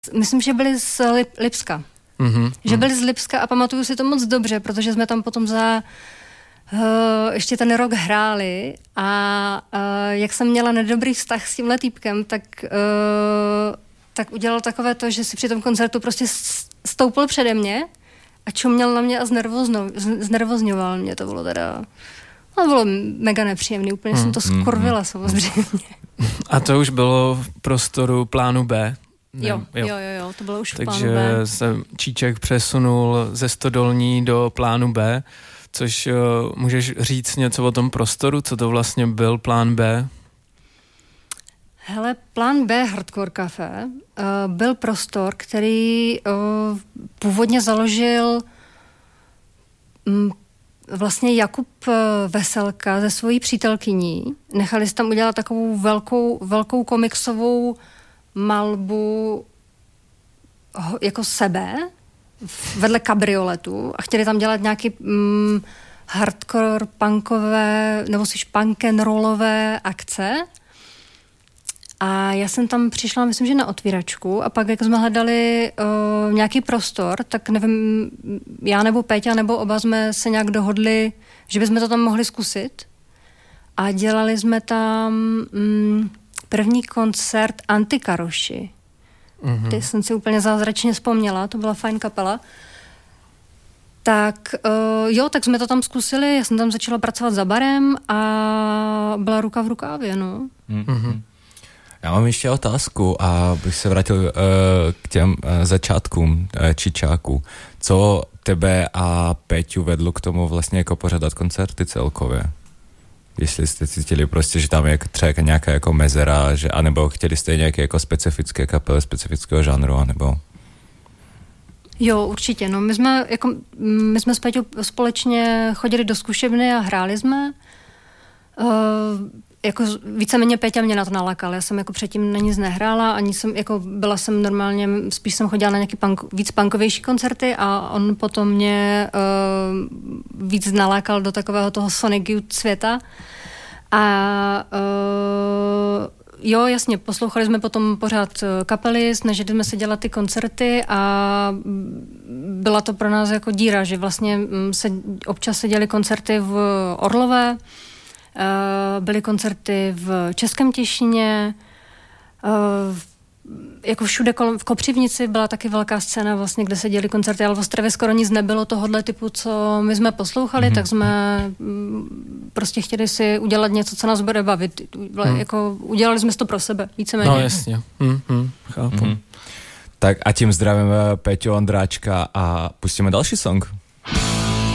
Myslím, že byli z Lipska. Že byli z Lipska a pamatuju si to moc dobře, protože jsme tam potom za ještě ten rok hráli a jak jsem měla nedobrý vztah s tímhle týpkem, tak udělal takové to, že si při tom koncertu prostě stoupil přede mě a čuměl na mě a znervozňoval mě. To bylo teda... To bylo mega nepříjemný, úplně jsem to skurvila samozřejmě. A to už bylo v prostoru plánu B? Jo, to bylo už v plánu B. Takže se Číček přesunul ze Stodolní do plánu B, což můžeš říct něco o tom prostoru, co to vlastně byl plán B? Hele, plán B Hardcore Café byl prostor, který původně založil vlastně Jakub Veselka se svojí přítelkyní. Nechali si tam udělat takovou velkou komiksovou malbu jako sebe vedle kabrioletu a chtěli tam dělat nějaký hardcore punkové nebo spíš punk and rollové akce. A já jsem tam přišla, myslím, že na otvíračku a pak, jak jsme hledali nějaký prostor, tak nevím, já nebo Péťa nebo oba jsme se nějak dohodli, že bychom to tam mohli zkusit. A dělali jsme tam první koncert Antikaroši. Ty jsem si úplně zázračně vzpomněla, to byla fajn kapela. Tak tak jsme to tam zkusili, já jsem tam začala pracovat za barem a byla ruka v rukávě, no. Já mám ještě otázku a bych se vrátil k těm začátkům Čičáku. Co tebe a Peťu vedlo k tomu vlastně jako pořádat koncerty celkově? Jestli jste cítili prostě, že tam je třeba nějaká jako mezera, že, anebo chtěli jste nějaké jako specifické kapely, specifického žánru, anebo... Jo, určitě. No, my jsme s Peťou společně chodili do zkušebny a hráli jsme. Jako víceméně Péťa mě na to nalakal. Já jsem jako předtím na nic nehrála, ani jsem, jako byla jsem normálně, spíš jsem chodila na nějaký víc punkovější koncerty a on potom mě víc nalákal do takového toho Sonic Youth světa. A jasně, poslouchali jsme potom pořád kapely, snažili jsme se dělat ty koncerty a byla to pro nás jako díra, že vlastně občas se děly koncerty v Orlové, byly koncerty v Českém Těšíně, jako všude v Kopřivnici byla taky velká scéna, vlastně, kde se děly koncerty, ale v Ostravě skoro nic nebylo tohohle typu, co my jsme poslouchali, tak jsme prostě chtěli si udělat něco, co nás bude bavit. Jako, udělali jsme to pro sebe, víceméně. No jasně, chápu. Tak a tím zdravíme Peťu Ondráčka a pustíme další song.